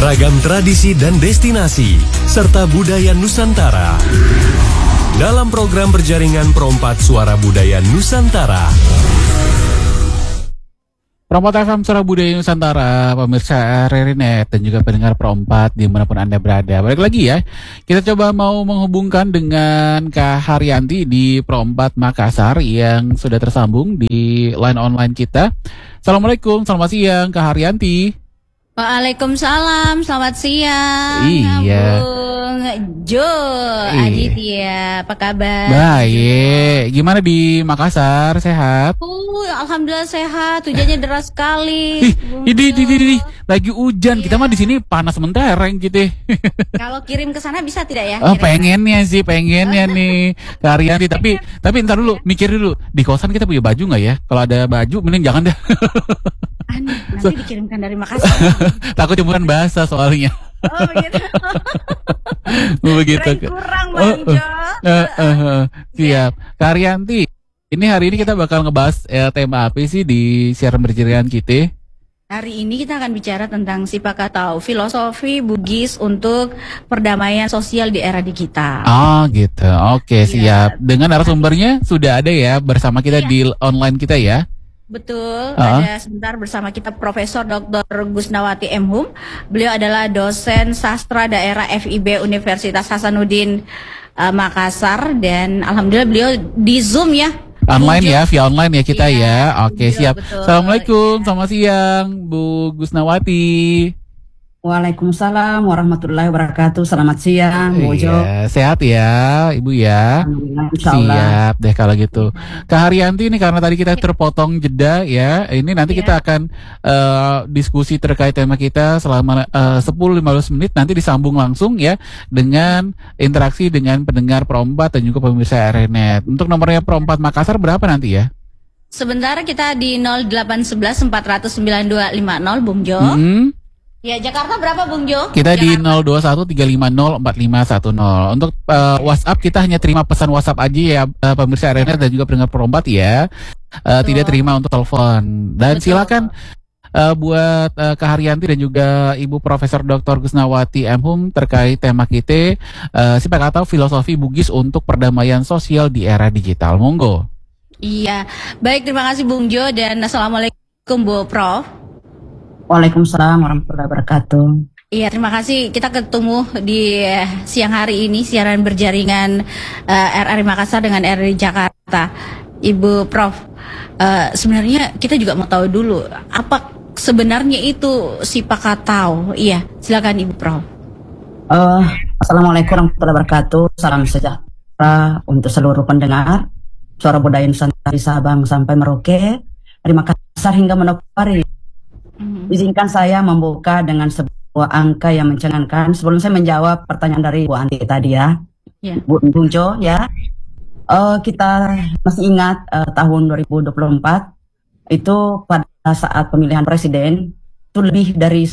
Ragam tradisi dan destinasi, serta budaya Nusantara. Dalam program berjaringan Perompat Suara Budaya Nusantara. Perompat FM Suara Budaya Nusantara, pemirsa RRI.net dan juga pendengar Perompat dimanapun Anda berada. Balik lagi ya, kita coba mau menghubungkan dengan Kak Haryanti di Perompat Makassar yang sudah tersambung di line online kita. Assalamualaikum, selamat siang Kak Haryanti. Waalaikumsalam, selamat siang. Iya. Bung Jo, Aditya, apa kabar? Baik, gimana di Makassar, sehat? Alhamdulillah sehat, hujannya deras sekali. Ini lagi hujan, kita mah di sini panas mentereng gitu. Kalau kirim ke sana bisa tidak ya? Oh, pengennya nih Kak Haryanti, tapi ntar dulu, mikir dulu, di kosan kita punya baju nggak ya? Kalau ada baju, mending jangan dah. Nanti dikirimkan dari Makassar. Takut jemuran basah soalnya. Oh gitu. Begitu. Kurang Bang Jo. Siap. Kak Haryanti, ini hari ini kita bakal ngebahas tema apa sih di siaran berjaringan kita? Hari ini kita akan bicara tentang Sipakatau, filosofi Bugis untuk perdamaian sosial di era digital. Oh gitu, oke, siap. Dengan narasumbernya sudah ada ya bersama kita di online kita ya? Betul, ada sebentar bersama kita Profesor Dr. Gusnawati M. Hum. Beliau adalah dosen sastra daerah FIB Universitas Hasanuddin Makassar, dan alhamdulillah beliau di Zoom ya. Online ya, via online ya kita ya. Oke, siap. Betul. Assalamualaikum, selamat siang Bu Gusnawati. Waalaikumsalam warahmatullahi wabarakatuh. Selamat siang, Bu Jo. Sehat ya, Ibu ya. Siap deh kalau gitu. Kak Haryanti, ini karena tadi kita terpotong jeda ya. Ini nanti kita akan diskusi terkait tema kita selama 10-15 menit. Nanti disambung langsung ya dengan interaksi dengan pendengar Perompat dan juga pemirsa RRI.net. Untuk nomornya Perompat Makassar berapa nanti ya? Sebentar kita di 0811 400 9250, Bung Jo. Ya, Jakarta berapa Bung Jo? Kita Jakarta di 0213504510. Untuk WhatsApp kita hanya terima pesan WhatsApp aja ya, pemirsa RRI dan juga pendengar Perompat ya. Tidak terima untuk telepon. Dan silakan buat Kak Haryanti dan juga Ibu Profesor Dr. Gusnawati M. Hum terkait tema kita Sipakatau, filosofi Bugis untuk perdamaian sosial di era digital. Monggo. Iya, baik, terima kasih Bung Jo, dan assalamualaikum Bu Prof. Waalaikumsalam warahmatullahi wabarakatuh. Iya, terima kasih. Kita ketemu di siang hari ini siaran berjaringan RRI Makassar dengan RRI Jakarta. Ibu Prof, sebenarnya kita juga mau tahu dulu apa sebenarnya itu Sipakatau. Iya, silakan Ibu Prof. Assalamualaikum warahmatullahi wabarakatuh. Salam sejahtera untuk seluruh pendengar Suara Budaya Nusantara Sabang sampai Merauke, dari Makassar hingga Manokwari. Izinkan saya membuka dengan sebuah angka yang mencengangkan sebelum saya menjawab pertanyaan dari Bu Anti tadi ya. Bung Jo ya. Kita masih ingat tahun 2024 itu pada saat pemilihan presiden itu lebih dari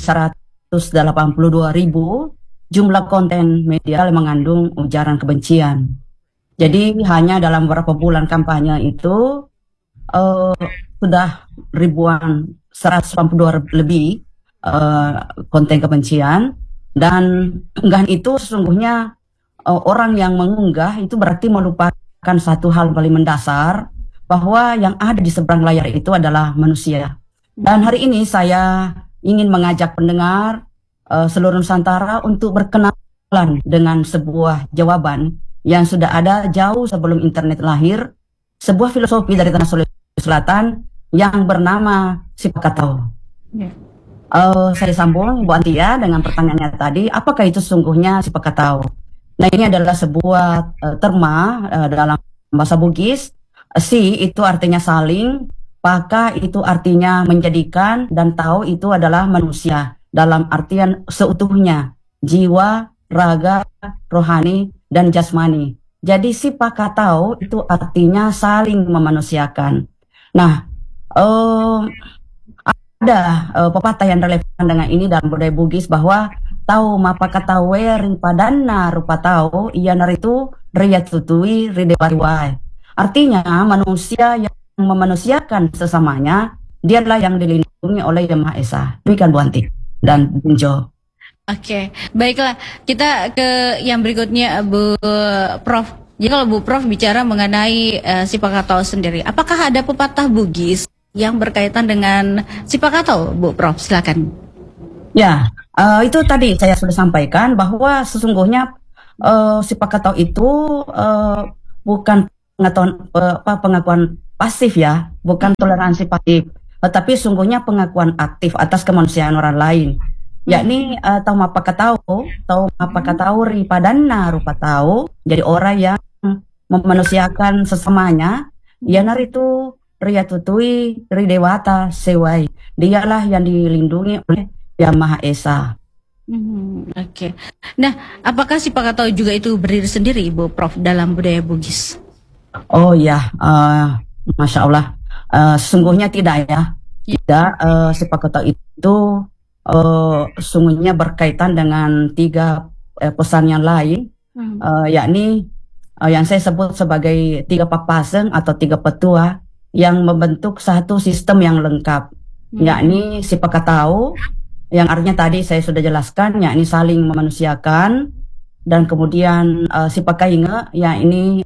182.000 jumlah konten media yang mengandung ujaran kebencian. Jadi hanya dalam beberapa bulan kampanye itu sudah ribuan, 182 lebih konten kebencian, dan unggahan itu sesungguhnya orang yang mengunggah itu berarti melupakan satu hal paling mendasar, bahwa yang ada di seberang layar itu adalah manusia. Dan hari ini saya ingin mengajak pendengar seluruh Nusantara untuk berkenalan dengan sebuah jawaban yang sudah ada jauh sebelum internet lahir, sebuah filosofi dari tanah Sulawesi Selatan yang bernama Sipakatau. Saya sambung Bu Antia dengan pertanyaannya tadi, apakah itu sesungguhnya Sipakatau? Nah, ini adalah sebuah terma dalam bahasa Bugis. Si itu artinya saling, paka itu artinya menjadikan, dan tau itu adalah manusia dalam artian seutuhnya, jiwa, raga, rohani, dan jasmani. Jadi Sipakatau itu artinya saling memanusiakan. Nah, ada pepatah yang relevan dengan ini dalam budaya Bugis, bahwa tau mapakatawe ripadana rupa tau iya naritu riyat tutui ridewariwai. Artinya manusia yang memanusiakan sesamanya, dialah yang dilindungi oleh Yang Maha Esa. Demikian Bu Anti dan Bung Jo. Oke, baiklah. Kita ke yang berikutnya, Bu Prof. Jadi kalau Bu Prof bicara mengenai Sipakatau sendiri, apakah ada pepatah Bugis yang berkaitan dengan Sipakatau, Bu Prof? Silakan. Ya, itu tadi saya sudah sampaikan bahwa sesungguhnya Sipakatau itu bukan pengakuan pasif ya, bukan toleransi pasif, tetapi sungguhnya pengakuan aktif atas kemanusiaan orang lain. Yakni tau mapakatau ri padana rupa tahu, jadi orang yang memanusiakan sesamanya, yanar itu ria tutui ri dewata sewai, dialah yang dilindungi oleh Yang Maha Esa. Oke. Nah, apakah Sipakatau juga itu berdiri sendiri, Ibu Prof, dalam budaya Bugis? Oh ya, Masya Allah. Sesungguhnya tidak ya. Tidak, Sipakatau itu sungguhnya berkaitan dengan 3 pesan yang lain, yakni yang saya sebut sebagai 3 papaseng atau 3 petua yang membentuk satu sistem yang lengkap, yakni Sipakatau, yang artinya tadi saya sudah jelaskan, yakni saling memanusiakan, dan kemudian Sipakainge, yakni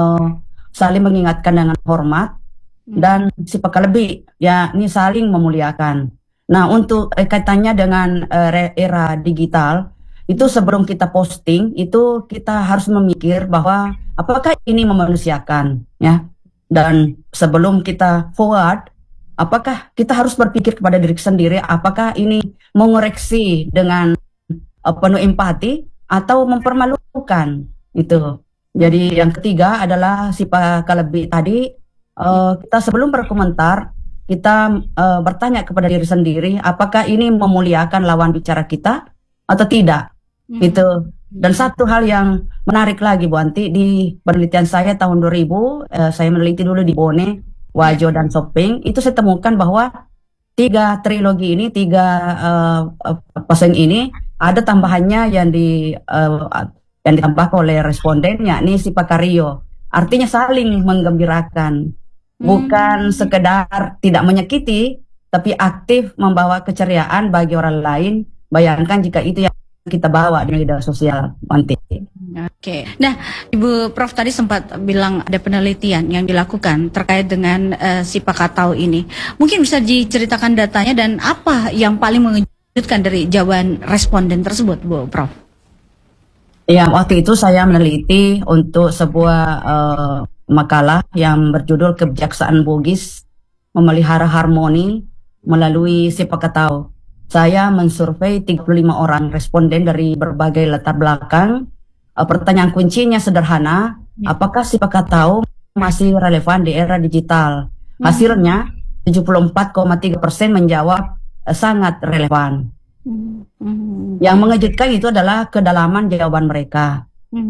saling mengingatkan dengan hormat, dan Sipakalebih, yakni saling memuliakan. Nah, untuk kaitannya dengan era digital, itu sebelum kita posting, itu kita harus memikir bahwa apakah ini memanusiakan, ya. Dan sebelum kita forward, apakah kita harus berpikir kepada diri sendiri, apakah ini mengoreksi dengan penuh empati atau mempermalukan, itu. Jadi yang ketiga adalah Sipakalebih tadi, kita sebelum berkomentar, kita bertanya kepada diri sendiri, apakah ini memuliakan lawan bicara kita atau tidak, gitu. Dan satu hal yang menarik lagi Bu Anti, di penelitian saya tahun 2000, saya meneliti dulu di Bone, Wajo dan Sopeng, itu saya temukan bahwa 3 trilogi ini, 3 pasang ini ada tambahannya yang ditambahkan oleh responden, yakni Sipakario, artinya saling menggembirakan, bukan sekedar tidak menyakiti, tapi aktif membawa keceriaan bagi orang lain. Bayangkan jika itu yang kita bawa di media sosial, nanti. Oke. Nah, Ibu Prof tadi sempat bilang ada penelitian yang dilakukan terkait dengan Sipakatau ini. Mungkin bisa diceritakan datanya dan apa yang paling mengejutkan dari jawaban responden tersebut, Bu Prof? Ya, waktu itu saya meneliti untuk sebuah makalah yang berjudul Kebijaksanaan Bugis Memelihara Harmoni Melalui Sipakatau. Saya mensurvei 35 orang responden dari berbagai latar belakang. Pertanyaan kuncinya sederhana, apakah Sipakatau masih relevan di era digital? Hasilnya 74,3% menjawab sangat relevan. Yang mengejutkan itu adalah kedalaman jawaban mereka.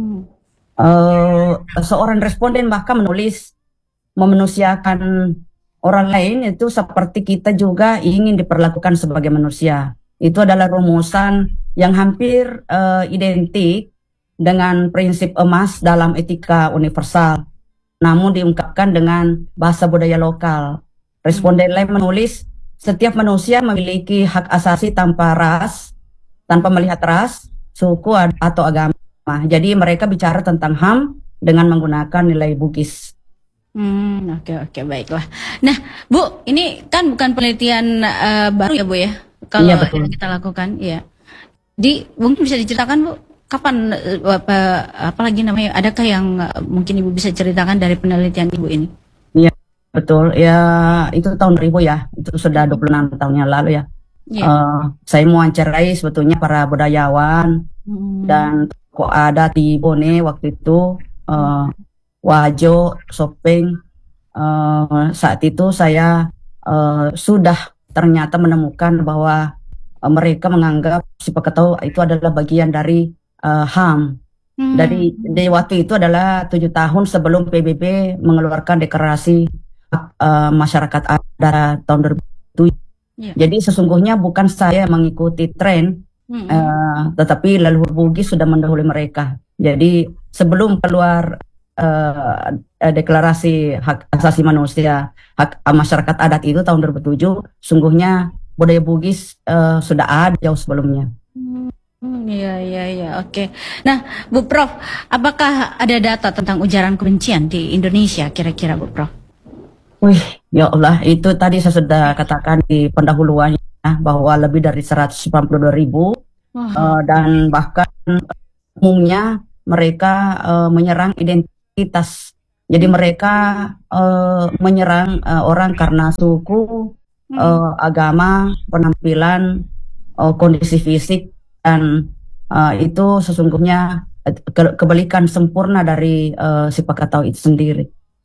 Seorang responden bahkan menulis, memanusiakan orang lain itu seperti kita juga ingin diperlakukan sebagai manusia. Itu adalah rumusan yang hampir identik dengan prinsip emas dalam etika universal, namun diungkapkan dengan bahasa budaya lokal. Responden lain menulis, setiap manusia memiliki hak asasi tanpa melihat ras, suku atau agama. Jadi mereka bicara tentang HAM dengan menggunakan nilai Bugis. Oke, baiklah. Nah, Bu, ini kan bukan penelitian baru ya, Bu ya? Kalau yang kita lakukan, ya. Mungkin bisa diceritakan, Bu, kapan, apalagi namanya, adakah yang mungkin Ibu bisa ceritakan dari penelitian Ibu ini? Iya, betul. Ya, itu tahun 2000 ya. Itu sudah 26 tahun yang lalu ya. Saya mewawancarai sebetulnya para budayawan dan tokoh adat di Bone waktu itu, Wajo, Sopeng. Saat itu saya sudah ternyata menemukan bahwa mereka menganggap Sipakatau itu adalah bagian dari HAM. Dari waktu itu adalah 7 tahun sebelum PBB mengeluarkan deklarasi masyarakat adat tahun 2007. Jadi sesungguhnya bukan saya mengikuti tren, tetapi leluhur Bugis sudah mendahului mereka. Jadi sebelum keluar deklarasi hak asasi manusia, hak masyarakat adat itu tahun 2007, sungguhnya budaya Bugis sudah ada jauh sebelumnya. Iya, oke. Nah, Bu Prof, apakah ada data tentang ujaran kebencian di Indonesia kira-kira, Bu Prof? Wih, ya Allah, itu tadi saya sudah katakan di pendahuluannya bahwa lebih dari 192.000 dan bahkan umumnya mereka menyerang identitas. Jadi mereka menyerang orang karena suku, agama, penampilan, kondisi fisik, dan itu sesungguhnya kebalikan sempurna dari si Pakatau itu sendiri.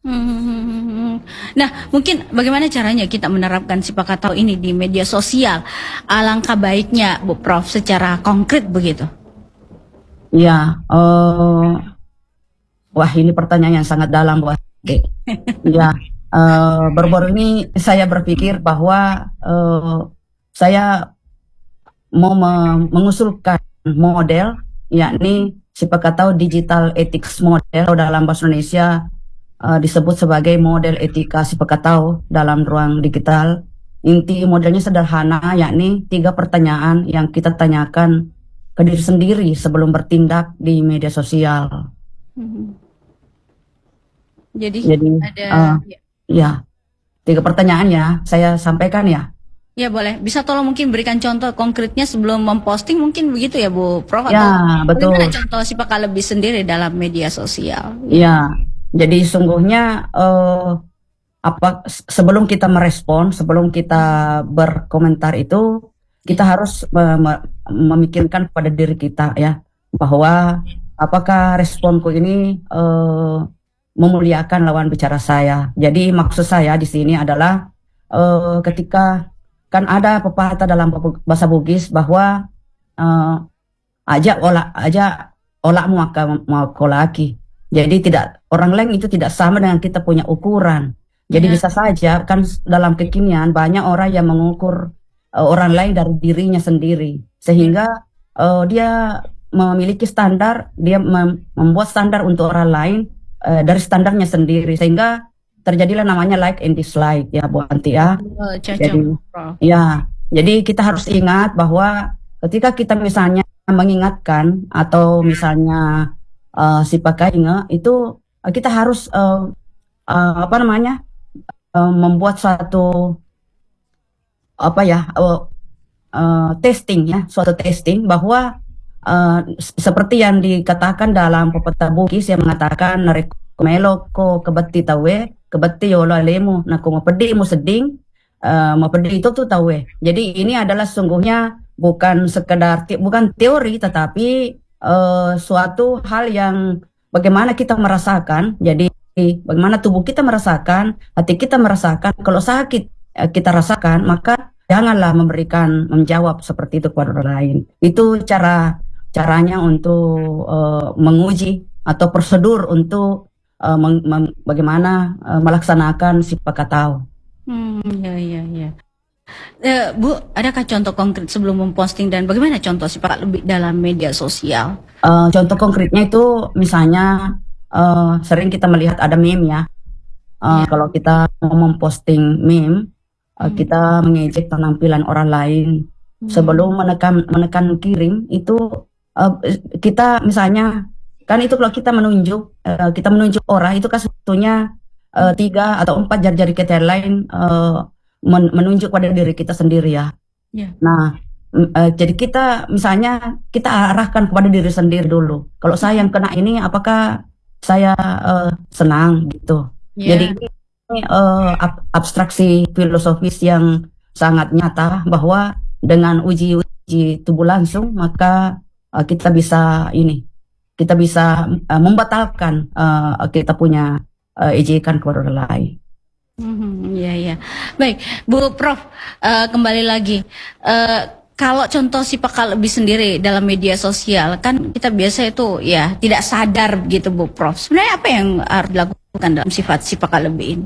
Nah, mungkin bagaimana caranya kita menerapkan si Pakatau ini di media sosial? Alangkah baiknya, Bu Prof, secara konkret begitu. Ya, wah ini pertanyaan yang sangat dalam buat adik. Ya, baru-baru ini saya berpikir bahwa saya mau mengusulkan model, yakni si Pakatau Digital Ethics Model dalam bahasa Indonesia disebut sebagai model etika si Pakatau dalam ruang digital. Inti modelnya sederhana, yakni 3 pertanyaan yang kita tanyakan ke diri sendiri sebelum bertindak di media sosial. Jadi ada ya 3 pertanyaan ya, saya sampaikan ya. Ya boleh, bisa tolong mungkin berikan contoh konkretnya sebelum memposting mungkin begitu ya Bu Prof? Ya, atau betul. bagaimana contoh si Pakalebih sendiri dalam media sosial? Ya, jadi sungguhnya sebelum kita merespon, sebelum kita berkomentar itu kita harus memikirkan pada diri kita ya, bahwa apakah responku ini memuliakan lawan bicara saya. Jadi maksud saya di sini adalah ketika kan ada pepatah dalam bahasa Bugis bahwa aja olakmu mau kolaki. Jadi orang lain itu tidak sama dengan kita punya ukuran. Jadi bisa saja kan dalam kekinian banyak orang yang mengukur orang lain dari dirinya sendiri, sehingga dia memiliki standar, dia membuat standar untuk orang lain dari standarnya sendiri, sehingga terjadilah namanya like and dislike ya Bu Anti ya. Jadi kita harus ingat bahwa ketika kita misalnya mengingatkan atau misalnya si pakainya itu kita harus membuat suatu testing ya, suatu testing bahwa seperti yang dikatakan dalam pepatah Bugis yang mengatakan narekomelo ko kebati tawe kebati yolo alemu na kung mapedi mo seding mapedi itu tuh tawe. Jadi ini adalah sungguhnya bukan sekedar bukan teori, tetapi suatu hal yang bagaimana kita merasakan. Jadi bagaimana tubuh kita merasakan, hati kita merasakan. Kalau sakit kita rasakan, maka janganlah menjawab seperti itu kepada orang lain. Itu caranya untuk menguji atau prosedur untuk bagaimana melaksanakan si Pakatau. Ya. Bu, adakah contoh konkret sebelum memposting dan bagaimana contoh si Pakatau dalam media sosial? Contoh konkretnya itu misalnya sering kita melihat ada meme ya. Kalau kita mau memposting meme, kita mengejek penampilan orang lain. Sebelum menekan kirim itu kita misalnya kan itu kalau kita menunjuk orang itu kan sebetulnya 3 atau 4 jari-jari kita yang lain menunjuk pada diri kita sendiri ya. Nah, jadi kita misalnya kita arahkan kepada diri sendiri dulu. Kalau saya yang kena ini, apakah saya senang gitu. Jadi ini abstraksi filosofis yang sangat nyata bahwa dengan uji tubuh langsung maka kita bisa membatalkan kita punya ejekan kepada orang lain. Ya. Baik, Bu Prof, kembali lagi. Kalau contoh si Pakatau sendiri dalam media sosial, kan kita biasa itu ya tidak sadar begitu Bu Prof. Sebenarnya apa yang harus dilakukan dalam sifat si Pakatau ini?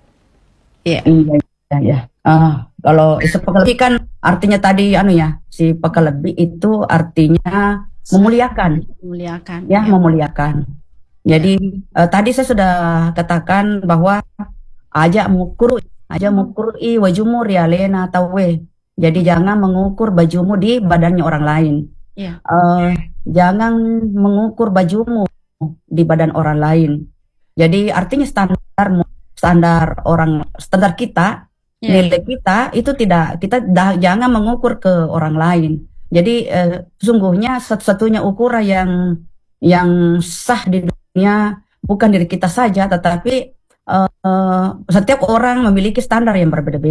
Iya. Kalau si Pakatau kan artinya tadi si Pakatau itu artinya memuliakan. Memuliakan. Jadi tadi saya sudah katakan bahwa aja mukuri wajumur ya lena tawe. Jadi jangan mengukur bajumu di badannya orang lain. Iya. Jangan mengukur bajumu di badan orang lain. Jadi artinya standar kita, Iya. nilai kita itu jangan mengukur ke orang lain. Jadi sesungguhnya satu-satunya ukuran yang sah di dunia bukan diri kita saja, tetapi setiap orang memiliki standar yang berbeda-beda.